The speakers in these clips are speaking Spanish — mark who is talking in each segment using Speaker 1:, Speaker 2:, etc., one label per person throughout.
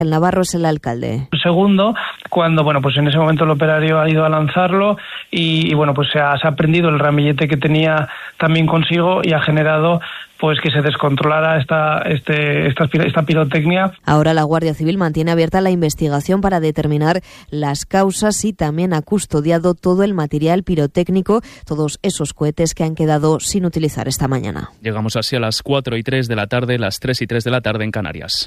Speaker 1: El navarro es el alcalde.
Speaker 2: Segundo, cuando pues en ese momento el operario ha ido a lanzarlo y pues se ha prendido el ramillete que tenía también consigo y ha generado pues que se descontrolara esta pirotecnia.
Speaker 1: Ahora la Guardia Civil mantiene abierta la investigación para determinar las causas y también ha custodiado todo el material pirotécnico, todos esos cohetes que han quedado sin utilizar esta mañana.
Speaker 3: Llegamos así a las 4:03 de la tarde, las 3:03 de la tarde en Canarias.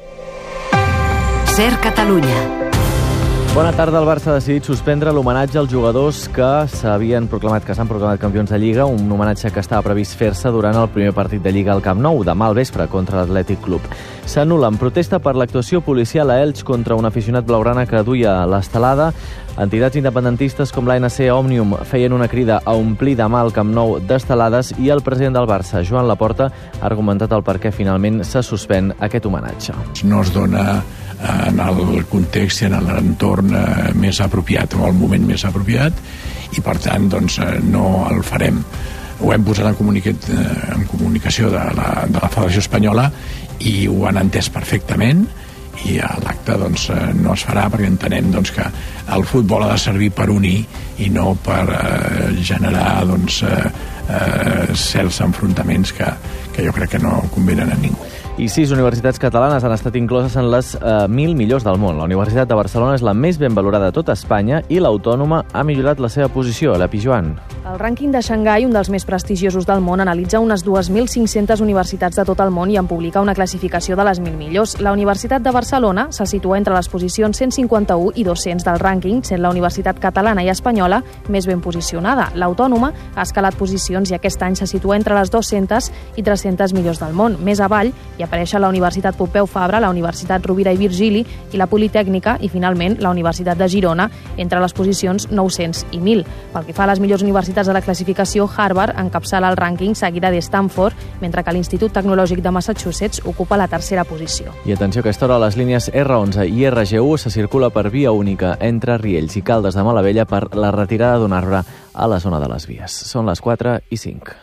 Speaker 4: SER Catalunya.
Speaker 5: Bona tarda. El Barça ha decidit suspendre l'homenatge als jugadors que s'han proclamat campions de Lliga, un homenatge que estava previst fer-se durant el primer partit de Lliga al Camp Nou, demà al vespre contra l'Atlètic Club. S'anul·la en protesta per l'actuació policial a Elx contra un aficionat blaugrana que duia l'estelada. Entitats independentistes com l'ANC Òmnium feien una crida a omplir demà el Camp Nou d'estelades i el president del Barça, Joan Laporta, ha argumentat el per què finalment se suspèn aquest homenatge.
Speaker 6: No es dona en el context i en l'entorn més apropiat o el moment més apropiat i per tant no el farem. Ho hem posat en comunicació de la Federació Espanyola i ho han entès perfectament i l'acte no es farà perquè entenem que el futbol ha de servir per unir i no per generar certs enfrontaments que jo crec que no convenen a ningú.
Speaker 5: I 6 universitats catalanes han estat incloses en les 1.000 millors del món. La Universitat de Barcelona és la més ben valorada de tota Espanya i l'Autònoma ha millorat la seva posició. La Pijuan.
Speaker 7: El rànquing de Xangai, un dels més prestigiosos del món, analitza unes 2.500 universitats de tot el món i en publica una classificació de les 1.000 millors. La Universitat de Barcelona se situa entre les posicions 151 i 200 del rànquing, sent la Universitat catalana i espanyola més ben posicionada. L'Autònoma ha escalat posicions i aquest any se situa entre les 200 i 300 millors del món. Més avall hi apareixen la Universitat Pompeu Fabra, la Universitat Rovira i Virgili i la Politècnica i, finalment, la Universitat de Girona entre les posicions 900 i 1.000. Pel que fa a les millors universitats de la classificació, Harvard encapçala el rànquing seguida d'Stanford, mentre que l'Institut Tecnològic de Massachusetts ocupa la tercera posició.
Speaker 5: I atenció, a aquesta hora les línies R11 i RG1 se circula per via única entre Riells i Caldes de Malavella per la retirada d'un arbre a la zona de les vies. Són les 4:05.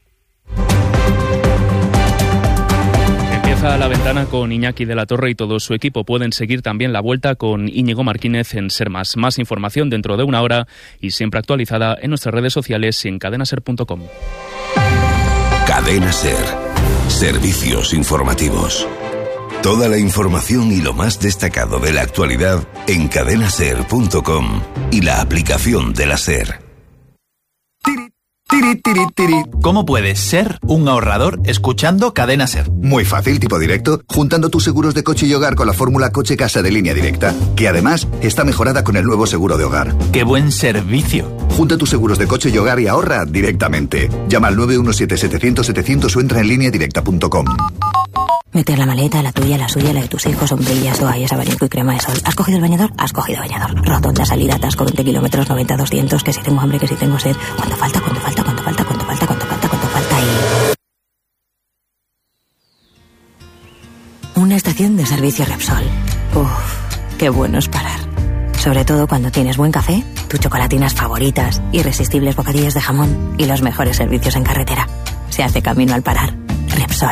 Speaker 3: Empieza La Ventana con Iñaki de la Torre y todo su equipo. Pueden seguir también la vuelta con Íñigo Martínez en Ser Más. Más información dentro de una hora y siempre actualizada en nuestras redes sociales y en cadenaser.com.
Speaker 8: Cadena Ser. Servicios informativos. Toda la información y lo más destacado de la actualidad en cadenaser.com y la aplicación de la Ser.
Speaker 9: ¿Cómo puedes ser un ahorrador escuchando Cadena Ser?
Speaker 10: Muy fácil, tipo directo, juntando tus seguros de coche y hogar con la fórmula Coche-Casa de Línea Directa, que además está mejorada con el nuevo seguro de hogar.
Speaker 9: ¡Qué buen servicio!
Speaker 10: Junta tus seguros de coche y hogar y ahorra directamente. Llama al 917-700-700 o entra en lineadirecta.com.
Speaker 11: Meter la maleta, la tuya, la suya, la de tus hijos, sombrillas, toallas, abanico y crema de sol. ¿Has cogido el bañador? Has cogido bañador. Rotonda, salida, atasco, 20 kilómetros, 90, 200, que si tengo hambre, que si tengo sed. ¿Cuánto falta? Y... Una estación de servicio Repsol. Uf, qué bueno es parar. Sobre todo cuando tienes buen café, tus chocolatinas favoritas, irresistibles bocadillos de jamón y los mejores servicios en carretera. Se hace camino al parar. Repsol.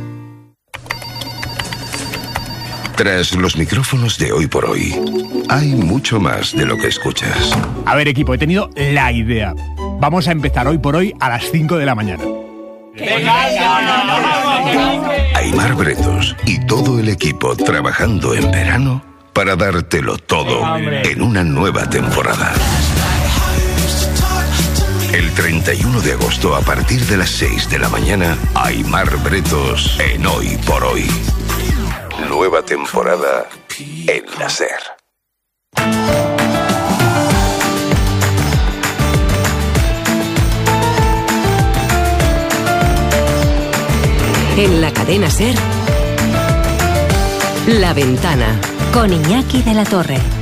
Speaker 8: Tras los micrófonos de Hoy por Hoy, hay mucho más de lo que escuchas.
Speaker 12: A ver, equipo, he tenido la idea. Vamos a empezar Hoy por Hoy a las 5 de la mañana.
Speaker 8: Aimar Bretos y todo el equipo trabajando en verano para dártelo todo en una nueva temporada. El 31 de agosto, a partir de las 6 de la mañana, Aimar Bretos en Hoy por Hoy. Nueva temporada en la SER.
Speaker 4: En la cadena SER, La Ventana, con Iñaki de la Torre.